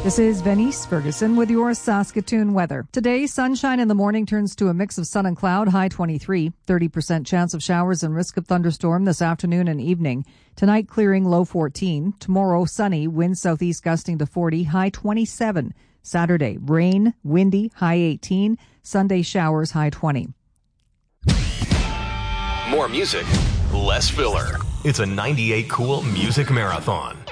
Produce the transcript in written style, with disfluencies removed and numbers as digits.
This is Venice Ferguson with your Saskatoon weather. Today, sunshine in the morning turns to a mix of sun and cloud, high 23. 30% chance of showers and risk of thunderstorm this afternoon and evening. Tonight, clearing, low 14. Tomorrow, sunny, winds southeast gusting to 40, high 27. Saturday, rain, windy, high 18. Sunday, showers, high 20. More music, less filler. It's a 98 Cool Music Marathon.